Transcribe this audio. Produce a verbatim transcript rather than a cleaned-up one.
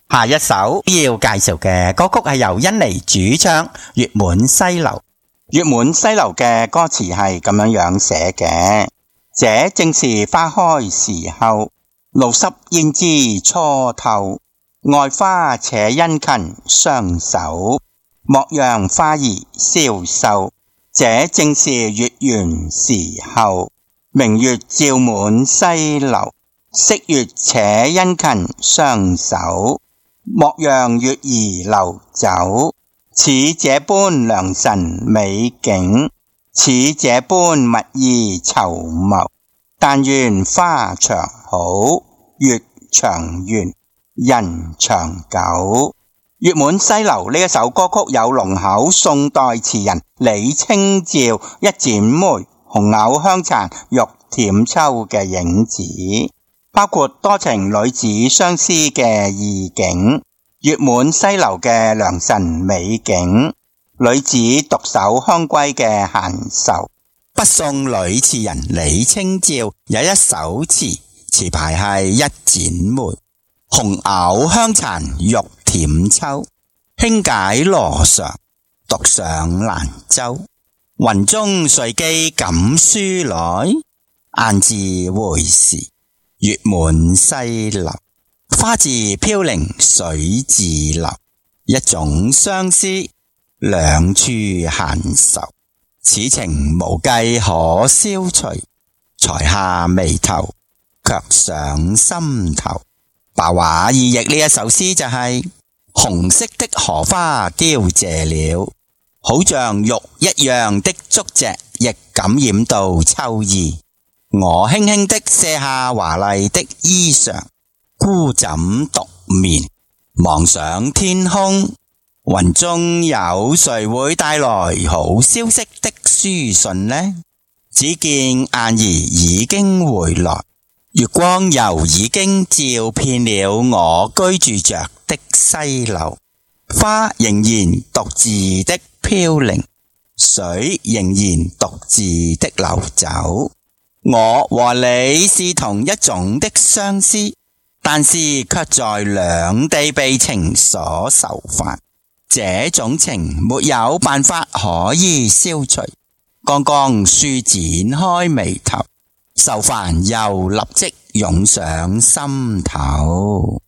下一首要介紹嘅歌曲係由甄妮主唱《月滿西樓》。《月滿西樓》嘅歌詞係咁樣樣寫嘅：這正是花開時候，露濕胭脂初透，愛花且殷勤相守，莫讓花兒消瘦。這正是月圓時候，明月照滿西樓，惜月且殷勤相守，莫讓月兒流走。似這般良辰美景，似這般蜜意稠密，但願花長好，月長圓，人長久。月滿西樓呢一首歌曲有濃厚宋代詞人李清照一剪梅，紅藕香殘玉舔秋嘅影子，包括多情女子相思嘅意境，月滿西樓嘅良辰美景，女子獨守香閨嘅閒愁。北宋女詞人李清照有一首詞，詞牌係一剪梅，紅藕香殘玉舔秋，輕解羅裳，獨上蘭舟。雲中歲機錦書來，雁字回時月滿西樓。花自飄零水自流，一種相思，兩處閒愁。此情無計可消除，才下眉頭，卻上心頭。白話意譯呢一首詩就係、是、紅色的荷花凋謝了，好像玉一樣的竹席亦感染到秋意。我輕輕的卸下華麗的衣裳，孤枕獨眠，望上天空，雲中有誰會帶來好消息的書信呢？只見雁兒已經回來，月光又已經照遍了我居住着的西樓，花仍然獨自的飄零，水仍然獨自的流走。我和你是同一種的相思，但是卻在兩地被情所愁煩。這種情沒有辦法可以消除，剛剛舒展開眉頭，愁煩又立即湧上心頭。